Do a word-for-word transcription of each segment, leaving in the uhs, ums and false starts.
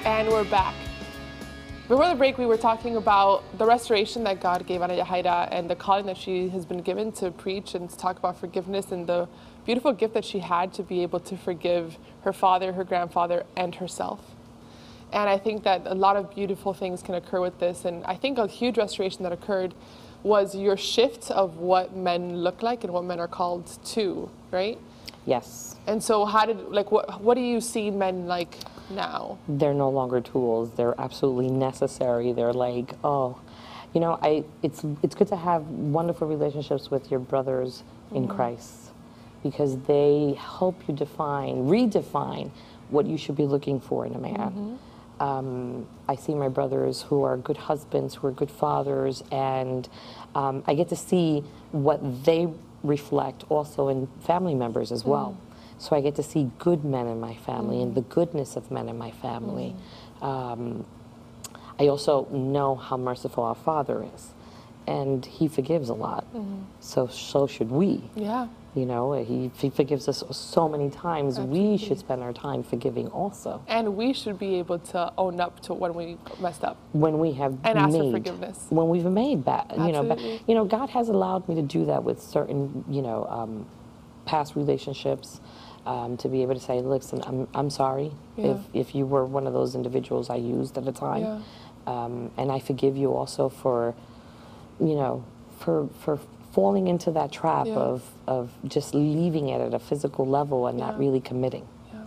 And we're back. Before the break, we were talking about the restoration that God gave Ana Yahaira and the calling that she has been given to preach and to talk about forgiveness and the beautiful gift that she had to be able to forgive her father, her grandfather, and herself. And I think that a lot of beautiful things can occur with this. And I think a huge restoration that occurred was your shift of what men look like and what men are called to, right? Yes. And so how did, like, what, what do you see men like now? They're no longer tools. They're absolutely necessary. They're like, oh, you know, I, it's, it's good to have wonderful relationships with your brothers in mm-hmm. Christ, because they help you define, redefine what you should be looking for in a man. Mm-hmm. um, I see my brothers who are good husbands, who are good fathers, and um, I get to see what they reflect also in family members as well. Mm. So I get to see good men in my family mm. and the goodness of men in my family. Mm. Um, I also know how merciful our Father is, and He forgives a lot. Mm. So so should we. Yeah. You know, he, he forgives us so many times. Absolutely. We should spend our time forgiving also. And we should be able to own up to when we messed up. When we have and ask made, for forgiveness. When we've made bad, Absolutely. you know, bad, you know, God has allowed me to do that with certain, you know, um, past relationships, um, to be able to say, listen, I'm I'm sorry yeah. if if you were one of those individuals I used at the time, yeah. um, and I forgive you also for, you know, for for. falling into that trap yeah. of, of just leaving it at a physical level and yeah. not really committing. Yeah.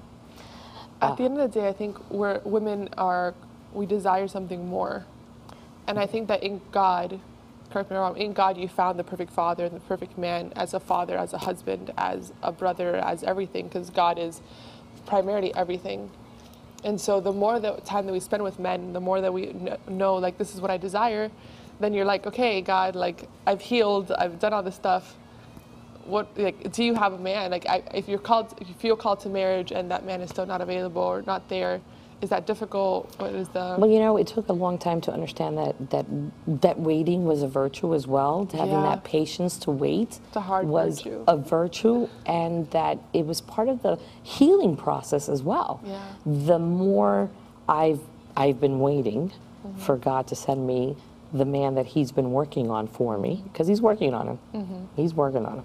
At uh, the end of the day, I think we're, women are, we desire something more. And I think that in God, correct me if I'm wrong, in God you found the perfect father and the perfect man as a father, as a husband, as a brother, as everything, because God is primarily everything. And so the more the time that we spend with men, the more that we know, like, this is what I desire, then you're like, okay, God, like, I've healed, I've done all this stuff. What, like, do you have a man? Like, I, if you're called, if you feel called to marriage and that man is still not available or not there, is that difficult? What is the? Well, you know, it took a long time to understand that that that waiting was a virtue as well. To having yeah. that patience to wait it's a hard was virtue. a virtue, and that it was part of the healing process as well. Yeah. The more I've I've been waiting mm-hmm. for God to send me the man that He's been working on for me, because He's working on him. Mm-hmm. He's working on him.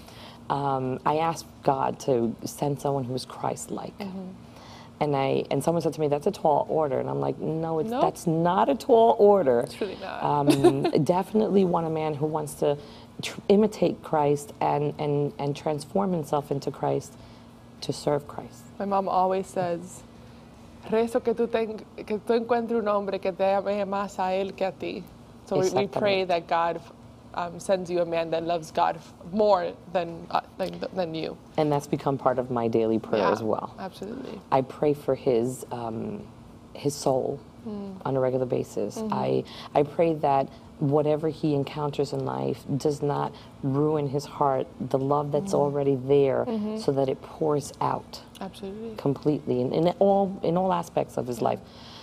Um, I asked God to send someone who is Christ-like. Mm-hmm. And I and someone said to me, that's a tall order. And I'm like, no, it's, nope. that's not a tall order. It's really not. um, definitely want a man who wants to tr imitate Christ and, and, and transform himself into Christ to serve Christ. My mom always says, rezo que tú, ten, que tú encuentres un hombre que te ame más a él que a ti. So we, we pray that God um, sends you a man that loves God more than, uh, than than you. And that's become part of my daily prayer yeah, as well. Absolutely. I pray for his um, his soul mm. on a regular basis. Mm-hmm. I I pray that whatever he encounters in life does not ruin his heart, the love that's mm-hmm. already there, mm-hmm. so that it pours out. Absolutely. Completely, in, in all in all aspects of his yeah. life.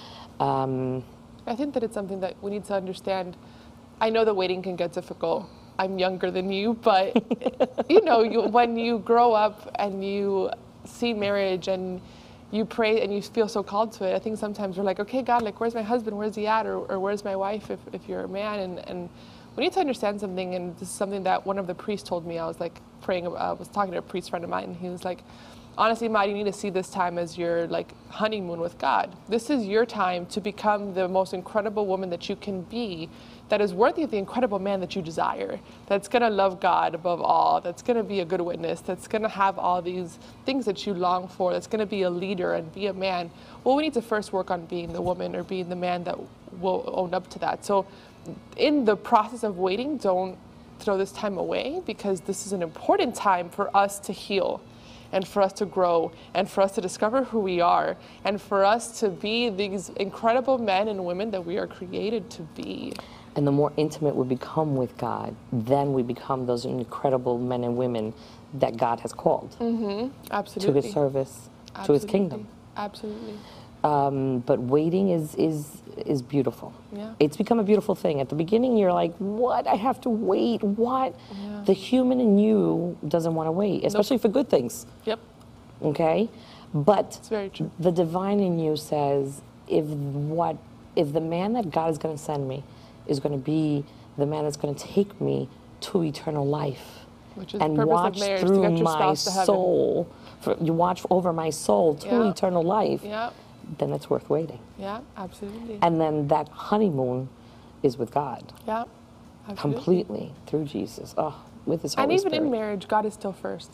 Um, I think that it's something that we need to understand. I know that waiting can get difficult. I'm younger than you, but you know, you, when you grow up and you see marriage and you pray and you feel so called to it, I think sometimes we're like, okay, God, like, where's my husband? Where's he at? Or, or where's my wife if, if you're a man? And, and we need to understand something, and this is something that one of the priests told me. I was like praying, I uh, was talking to a priest friend of mine, and he was like, honestly, Mad, you need to see this time as your like honeymoon with God. This is your time to become the most incredible woman that you can be, that is worthy of the incredible man that you desire, that's gonna love God above all, that's gonna be a good witness, that's gonna have all these things that you long for, that's gonna be a leader and be a man. Well, we need to first work on being the woman or being the man that will own up to that. So in the process of waiting, don't throw this time away, because this is an important time for us to heal, and for us to grow, and for us to discover who we are, and for us to be these incredible men and women that we are created to be. And the more intimate we become with God, then we become those incredible men and women that God has called. Mm-hmm. Absolutely. To His service, Absolutely. To His kingdom. Absolutely. Um, but waiting is, is, is beautiful. Yeah. It's become a beautiful thing. At the beginning, you're like, what? I have to wait? What? Yeah. The human in you doesn't want to wait, especially nope. for good things. Yep. Okay? But it's very true. The divine in you says, if what if the man that God is going to send me is going to be the man that's going to take me to eternal life, Which is and the purpose watch of marriage, to through get your my spouse to heaven. soul, for, you watch over my soul to Yeah. eternal life, Yeah, then it's worth waiting. yeah, absolutely. And then that honeymoon is with God, yeah, absolutely. completely through Jesus. Oh, with His Holy And even Spirit. in marriage, God is still first.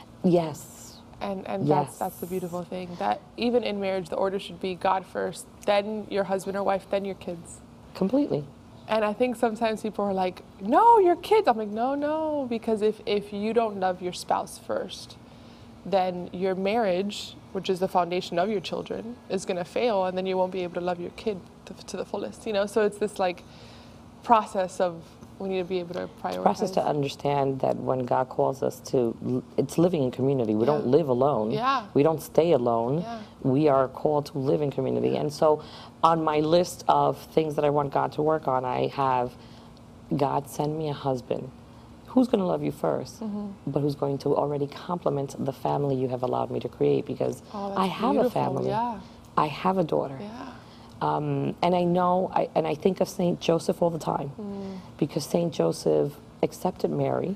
Yes. And and Yes. that's that's the beautiful thing. That even in marriage, the order should be God first, then your husband or wife, then your kids. Completely. And I think sometimes people are like, no, your kids. I'm like, no, no, because if, if you don't love your spouse first, then your marriage, which is the foundation of your children, is going to fail, and then you won't be able to love your kid to, to the fullest, you know? So it's this like process of, we need to be able to prioritize. Process to understand that when God calls us to, l- it's living in community. We Yeah. don't live alone. Yeah. We don't stay alone. Yeah. We are called to live in community. And so on my list of things that I want God to work on, I have God send me a husband who's going to love you first, Mm-hmm. but who's going to already complement the family you have allowed me to create, because Oh, that's I have beautiful. a family. Yeah. I have a daughter. Yeah. Um, and I know, I, and I think of Saint Joseph all the time, Mm. because Saint Joseph accepted Mary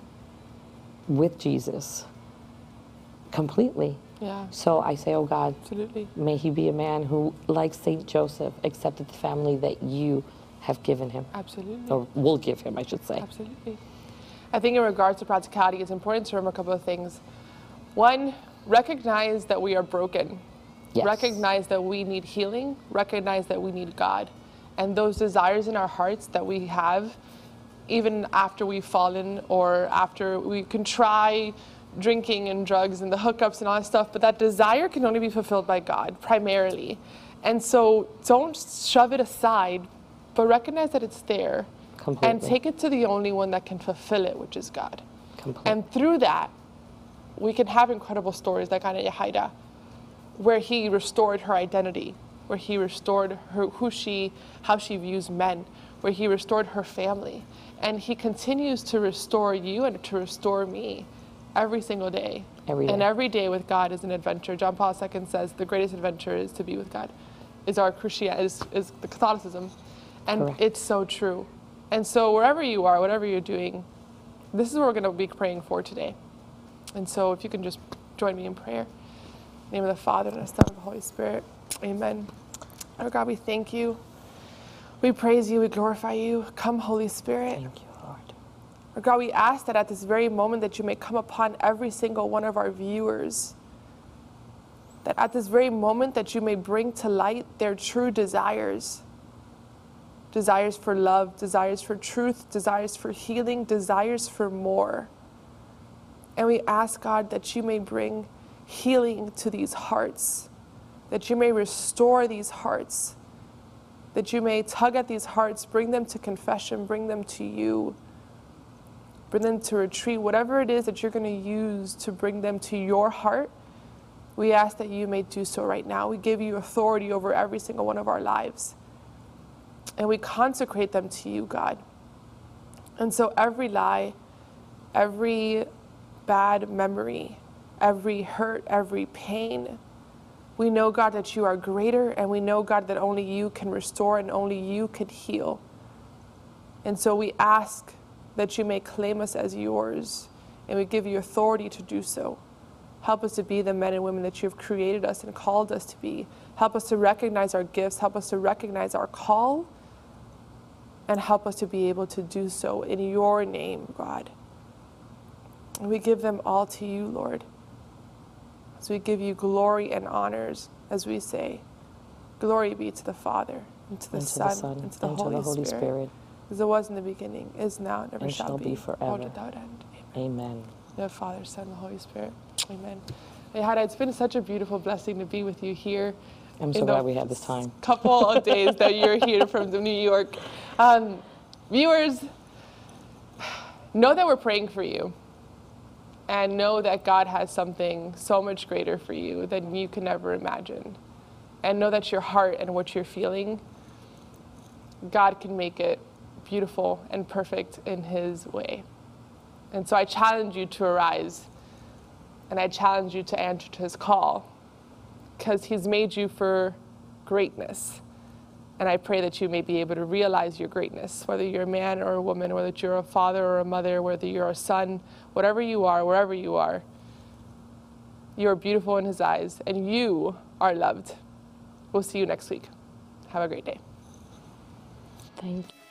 with Jesus completely. Yeah. So I say, oh God, Absolutely. may he be a man who, like Saint Joseph, accepted the family that you have given him, Absolutely. or will give him, I should say. Absolutely. I think in regards to practicality, it's important to remember a couple of things. One, recognize that we are broken. Yes. Recognize that we need healing. Recognize that we need God. And those desires in our hearts that we have, even after we've fallen or after we can try drinking and drugs and the hookups and all that stuff, but that desire can only be fulfilled by God, primarily. And so don't shove it aside, but recognize that it's there. Completely. And take it to the only one that can fulfill it, which is God. Completely. And through that, we can have incredible stories like Anna Yehaida, where he restored her identity, where he restored her, who she, how she views men, where he restored her family. And he continues to restore you and to restore me every single day. Every day. And every day with God is an adventure. John Paul the Second says the greatest adventure is to be with God, is our Christianity, is, is the Catholicism. And Correct. it's so true. And so wherever you are, whatever you're doing, this is what we're going to be praying for today. And so if you can just join me in prayer. In the name of the Father, and the Son, and the Holy Spirit. Amen. Lord God, we thank you. We praise you. We glorify you. Come, Holy Spirit. Thank you, Lord. Lord God, we ask that at this very moment that you may come upon every single one of our viewers. That at this very moment that you may bring to light their true desires. Desires for love, desires for truth, desires for healing, desires for more. And we ask, God, that you may bring healing to these hearts, that you may restore these hearts, that you may tug at these hearts, bring them to confession, bring them to you, bring them to retreat, whatever it is that you're going to use to bring them to your heart. We ask that you may do so right now. We give you authority over every single one of our lives. And we consecrate them to you, God. And so every lie, every bad memory, every hurt, every pain, we know, God, that you are greater, and we know, God, that only you can restore and only you can heal. And so we ask that you may claim us as yours, and we give you authority to do so. Help us to be the men and women that you have created us and called us to be. Help us to recognize our gifts. Help us to recognize our call. And help us to be able to do so in your name, God. And we give them all to you, Lord. As we give you glory and honors, as we say, glory be to the Father, and to the, And to Son, the Son, and to the, and Holy, to the Holy Spirit. Spirit. As it was in the beginning, is now, and never And shall, shall be world forever. without end. Amen. Amen. The Father, Son, and the Holy Spirit. Amen. Yehaida, it's been such a beautiful blessing to be with you here. I'm so in glad the we had this time. Couple of days that you're here from New York. Um, viewers, know that we're praying for you. And know that God has something so much greater for you than you can ever imagine. And know that your heart and what you're feeling, God can make it beautiful and perfect in His way. And so I challenge you to arise. And I challenge you to answer to His call. Because He's made you for greatness. And I pray that you may be able to realize your greatness, whether you're a man or a woman, whether you're a father or a mother, whether you're a son, whatever you are, wherever you are. You are beautiful in his eyes, and you are loved. We'll see you next week. Have a great day. Thank you.